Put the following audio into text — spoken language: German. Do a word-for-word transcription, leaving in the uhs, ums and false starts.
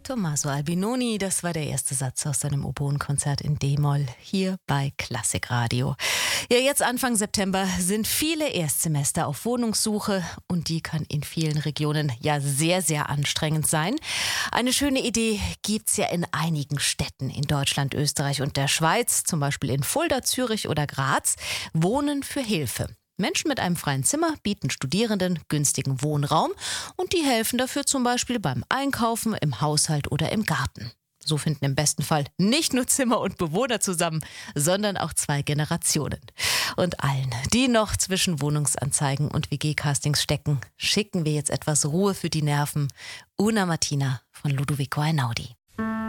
Tommaso Albinoni, das war der erste Satz aus seinem Oboenkonzert in D-Moll hier bei Klassikradio. Ja, jetzt Anfang September sind viele Erstsemester auf Wohnungssuche und die kann in vielen Regionen ja sehr, sehr anstrengend sein. Eine schöne Idee gibt's ja in einigen Städten in Deutschland, Österreich und der Schweiz, zum Beispiel in Fulda, Zürich oder Graz. Wohnen für Hilfe. Menschen mit einem freien Zimmer bieten Studierenden günstigen Wohnraum und die helfen dafür zum Beispiel beim Einkaufen, im Haushalt oder im Garten. So finden im besten Fall nicht nur Zimmer und Bewohner zusammen, sondern auch zwei Generationen. Und allen, die noch zwischen Wohnungsanzeigen und W G-Castings stecken, schicken wir jetzt etwas Ruhe für die Nerven. Una Mattina von Ludovico Einaudi.